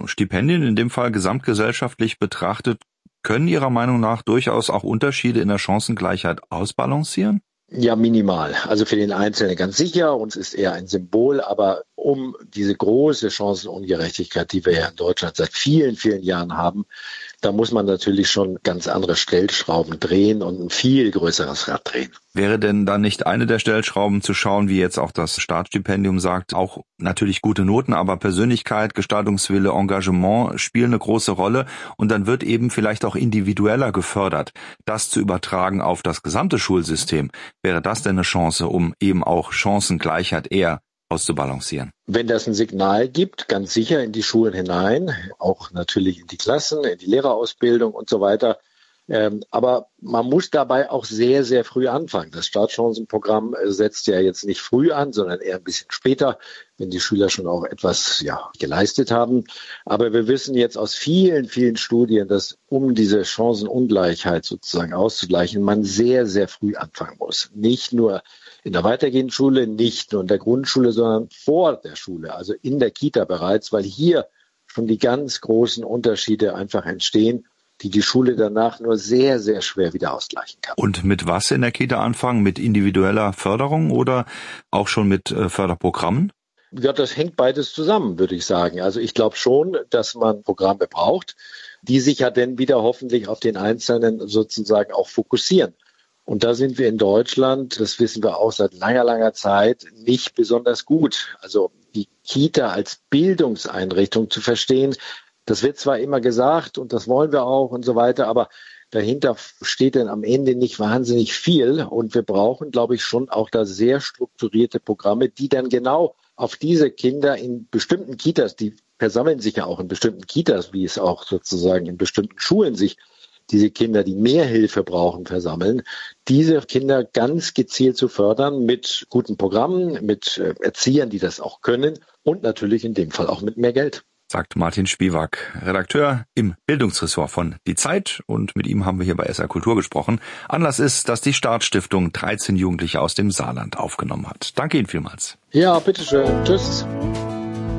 Also Stipendien, in dem Fall gesamtgesellschaftlich betrachtet, können Ihrer Meinung nach durchaus auch Unterschiede in der Chancengleichheit ausbalancieren? Ja, minimal. Also für den Einzelnen ganz sicher und es ist eher ein Symbol, aber um diese große Chancenungerechtigkeit, die wir ja in Deutschland seit vielen, vielen Jahren haben, da muss man natürlich schon ganz andere Stellschrauben drehen und ein viel größeres Rad drehen. Wäre denn dann nicht eine der Stellschrauben zu schauen, wie jetzt auch das Staatsstipendium sagt, auch natürlich gute Noten, aber Persönlichkeit, Gestaltungswille, Engagement spielen eine große Rolle und dann wird eben vielleicht auch individueller gefördert. Das zu übertragen auf das gesamte Schulsystem, wäre das denn eine Chance, um eben auch Chancengleichheit eher auszubalancieren? Wenn das ein Signal gibt, ganz sicher in die Schulen hinein, auch natürlich in die Klassen, in die Lehrerausbildung und so weiter. Aber man muss dabei auch sehr, sehr früh anfangen. Das Startchancenprogramm setzt ja jetzt nicht früh an, sondern eher ein bisschen später, wenn die Schüler schon auch etwas geleistet haben. Aber wir wissen jetzt aus vielen, vielen Studien, dass um diese Chancenungleichheit sozusagen auszugleichen, man sehr, sehr früh anfangen muss. Nicht nur in der weitergehenden Schule, nicht nur in der Grundschule, sondern vor der Schule, also in der Kita bereits, weil hier schon die ganz großen Unterschiede einfach entstehen, die Schule danach nur sehr, sehr schwer wieder ausgleichen kann. Und mit was in der Kita anfangen? Mit individueller Förderung oder auch schon mit Förderprogrammen? Ja, das hängt beides zusammen, würde ich sagen. Also ich glaube schon, dass man Programme braucht, die sich ja dann wieder hoffentlich auf den Einzelnen sozusagen auch fokussieren. Und da sind wir in Deutschland, das wissen wir auch seit langer, langer Zeit, nicht besonders gut. Also die Kita als Bildungseinrichtung zu verstehen, das wird zwar immer gesagt und das wollen wir auch und so weiter, aber dahinter steht dann am Ende nicht wahnsinnig viel. Und wir brauchen, glaube ich, schon auch da sehr strukturierte Programme, die dann genau auf diese Kinder in bestimmten Kitas, die versammeln sich ja auch in bestimmten Kitas, wie es auch sozusagen in bestimmten Schulen sich diese Kinder, die mehr Hilfe brauchen, versammeln, diese Kinder ganz gezielt zu fördern mit guten Programmen, mit Erziehern, die das auch können und natürlich in dem Fall auch mit mehr Geld. Sagt Martin Spiewak, Redakteur im Bildungsressort von Die Zeit, und mit ihm haben wir hier bei SR Kultur gesprochen. Anlass ist, dass die Startstiftung 13 Jugendliche aus dem Saarland aufgenommen hat. Danke Ihnen vielmals. Ja, bitteschön. Tschüss.